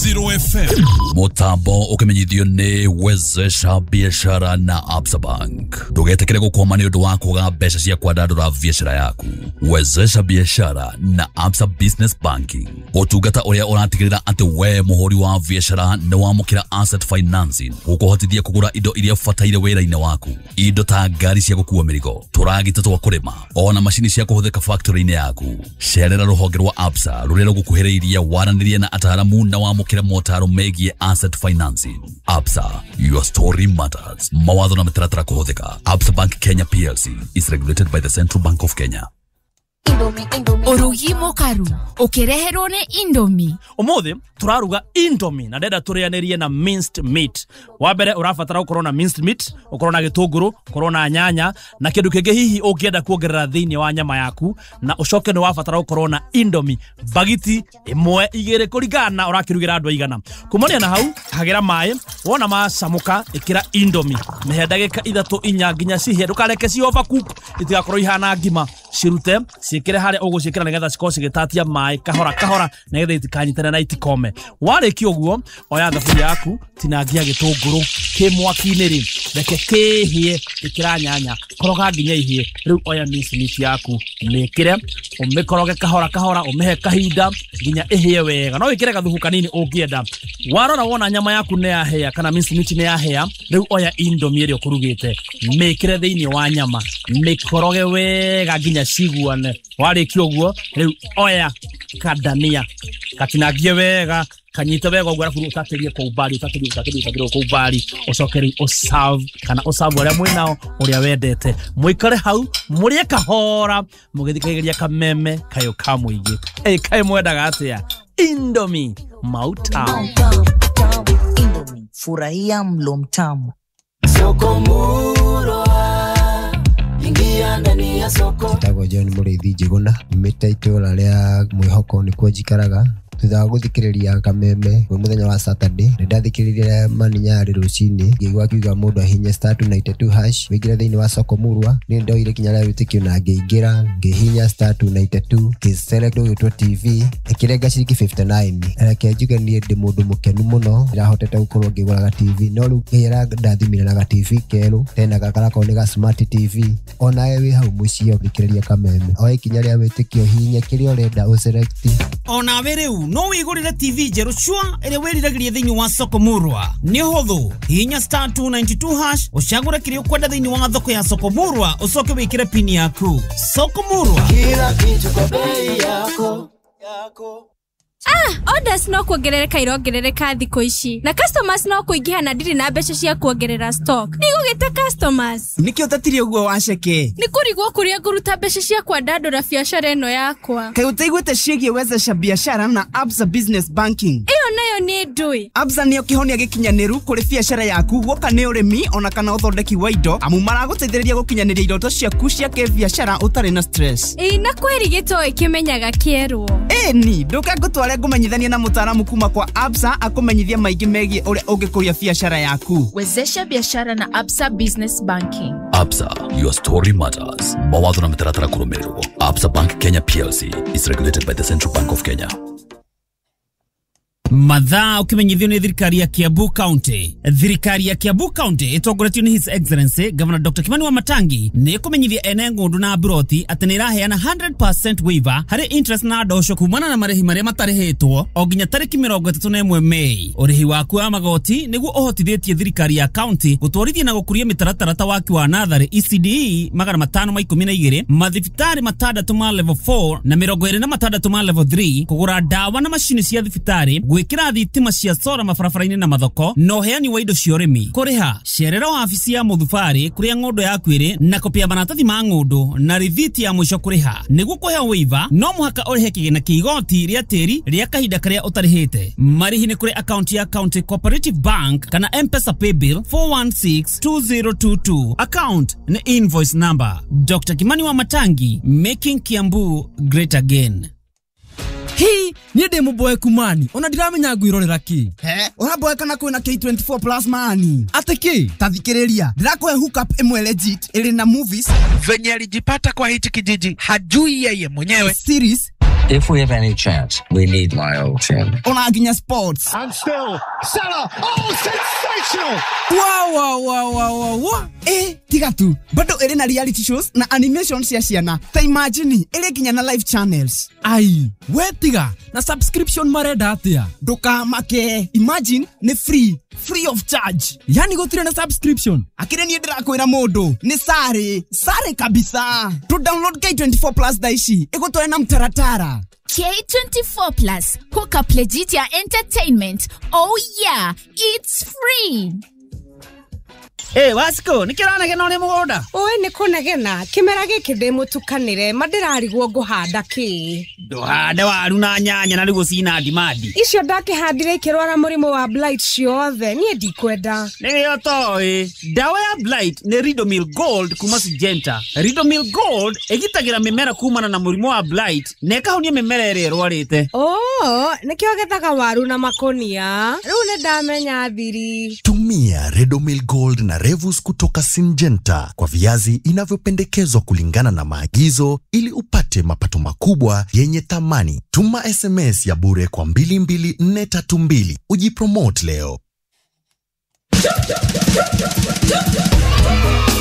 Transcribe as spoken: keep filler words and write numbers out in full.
Zero F M. Mutambo ukimenyithio ni Wezesha Biashara na Absa Bank. Ndugetekere gukoma ni undu wa kuga mbeca cia kwandandura biashara yaku. Wezesha Biashara na Absa Business Banking. Utungata uria uratigirira ati we muhuri wa biashara ni wamukira asset financing. Ukuhotithia kugura indo iria fataire wira-ini waku. Indo ta ngari cia gukua mirigo, turagita twa kurima, ona mashini cia kuhuthika factory-ini yaku. Sherera ruhonge rwa Absa ruria rugukuhiriria waranirie na ataramu na wamukira motaro megie asset financing. Absa, your story matters. Mawatho na mitaratara kuhuthika. Absa Bank Kenya P L C is regulated by the Central Bank of Kenya. Indomie, Indomie. Orugi mokaru, ukireherwo ni Indomie. Umuthi turaruga Indomie na ndenda turianirie na minced meat. Wabere urafatara ukorwo na minced meat, ukorwo na gitunguru, ukorwo na nyanya na kindu kingi hihi ungienda kuongerera thiini wa nyama yaku, na ucoke ni wafatara ukorwo na Indomie bagiti imwe igire kuringana urakirugira andu aigana. Kumonia na hau hagira mai, wona macamuka ikira Indomie mehe ndagika ithatu inya nginya cihie, ndukareke ci overcook itigakorwo ihana ngima. Cirute cikire hare ugucikira nigetha ciko cigitatia mai kahora kahora nigetha itikanyitana na itikome. Wariki uguo oya thaburia yaku tinangia gitunguru kimwaki-ini ri reke kihie ikira nyanya koroga nginya ihie. Riu oya minced meat yaku mikire umikoroge kahora kahora umehe kahinda nginya ihie wega. No wikire gathubu kanini ungienda. Warora wona nyama yaku ne yahea kana minced meat ne yahea, riu oya Indomie iri ukurugite mikire thiini wa nyama mikoroge wega nginya ciguane. Wariki uguo riu oya kadania katinagie wega kanyita wega uguo arafu utaterie kwa ubali utaterie utaterie utaterie kwa ubali ucokeri userve kana userve uria mwinao uria wendete muikare hau murie kahora mugithikiriria kameme kayo kamuigi ei kai mwendaga atia Indomie Mautam. Indomie, furahia mlo mtamu. Sokomuro ingia ndani ya soko. Tago John Mureithi Njiguna mitaito laria mwihoko ni kwa jikaraga tutha guthikiriria kameme we muthenya wa Saturday ndathikiriria maninyari rucini ngigwa kiuga mundu ahinya star two nine two hash wigira thiini wa Sokomurwa ni ndoire kinya la witikio na ngeigira ngihinya star two nine two select to T V ikirenga ciringi fifty-nine reke njuge ni ndi mundu mukenu muno irahotete gukorwo ngigura T V no ru ngira ndathimira na T V keru tena gakara ko ni ga smart T V ona ewe hau mucio thikiriria kameme o ikinya ria witikio hinya kirio renda u select ona wereu no wigurire T V jeru shwa ere weriragirie thiini wa Sokomurwa ni hothu hinya star two nine two hash ucagure kirio kwenda thiini wa thoko ya Sokomurwa ucoke wikire pin yaku. Sokomurwa kila kitu kwa bei yako yako. Ah, orders no kuongerereka irongerereka thiko ici. Na customers no kuingiha na ndiri na mbeca cia kuongerera stock. Ni gugita customers. Nikio tatiri uguo waceke. Ni kurigwo kuria nguruta mbeca cia kwandandura biashara eno yakwa. Kai utaigwete ciigie Wezesha Biashara na Absa Business Banking. Iyo nayo ni ndui. Absa nio kihonia gikinyaniru kuri biashara yaku gwoka ni urimi ona kana uthondeki wa indo amu maraguteithĩrĩria gukinyaniria iroto ciaku cia kibiashara utari na stress. Ĩ na kwirigito ikimenyaga kierwo. Ĩ ni nduka ngutware ngumenyithania na mutaaramu kuma kwa Absa akumenyithia maigi megie uri ungikuria biashara yaku. Wezesha Biashara na Absa Business Banking. Absa, your story matters. Mawatho na mitaratara kurumirwo. Absa Bank Kenya P L C is regulated by the Central Bank of Kenya. Madha ukimenyithio ni thirikari ya Kiambu County. Thirikari ya Kiambu County itongoretio ni His Excellency Governor Doctor Kimani Wamatangi ni kumenyithia ene ngundu na broti ati ni iraheana one hundred percent waiver hari interest na ndosho kumana na marehi maria matarihitwo o nginya tariki mirongo itatu na imwe Mei. Urihi waku wa magoti niguo uhotithĩtie thirikari ya county gutwarithia na gukuria mitaratara ta waki wa nathari E C D E magana matano ma ikumi na igĩrĩ, mathibitari matandatu ma level four na mirongo ĩrĩ na matandatu ma level three, kugura dawa na mashini cia thibitari, gwikira thitima cia sora mabarabara-ini na mathoko, no heani wa indo cia urimi. Kuriha cerera wabici ya muthubari kuria ng'ondo yaku iri na kopia maratathi ma ng'ondo na rithiti ya mwisho kuriha. Niguo kuhea waiver no muhaka urihe kigina kia igoti ria tiri ria kahinda karia utarihite. Marihi ni kuri account ya County Cooperative Bank kana M-Pesa Paybill four one six two zero two two. Account ni invoice number Doctor Kimani Wamatangi, making Kiambu great again. Hii ni demo boy kumani. Ona ndiramenya ngwirorera ki. He, ona boy kana kwina K twenty-four plus mani. Ate ki? Tathikiriria. Ndirakoe hook up imwe legit ili na movies. Venye alijipata kwa hichi kijiji hajui yeye mwenyewe. Series If we have any chance, we need Lyle Chin. Onaginya Sports. And still, Salah. Oh, sensational! Wow, wow, wow, wow, wow, wow. Eh, tiga tu. Bado ere na reality shows na animations ya ciana. Ta imagine, ere kinya na live channels. Ai, we tiga, na subscription marenda atia. Doka make. Imagine, ne free. Free of charge. Yani gotire na subscription. Akire ni ndira kwira modo. Ni sare. Sare kabisa. To download K twenty-four plus daishi. Ego to na mtaratara. K twenty-four plus. Hook up legit ya entertainment. Oh yeah, it's free. Hey, Wasco, nikirana gena ni mugoda. Oe ni kunegena, kimera giki ndi mutukanire, madirarigwo nguhanda ki. Nduhanda waru na nyanya na rigo cina ndimandi. Icio ndakihandire ikirwara murimu wa blight ciothe, nie ndikwenda. Nigio toi, dawa ya blight ni Ridomil Gold kuma Syngenta. Ridomil Gold egitagira mimera kumana na murimu wa blight, na ikahonia mimera ire rwarite. Oh, nikio gethaga waru na makonia. Riu ni ndamenya thiri. Tumia Ridomil Gold na Revus kutoka Syngenta kwa viazi inavyopendekezwa kulingana na maagizo ili upate mapato makubwa yenye thamani. Tuma S M S ya bure kwa mbili mbili nne tatu mbili. Ujipromote leo.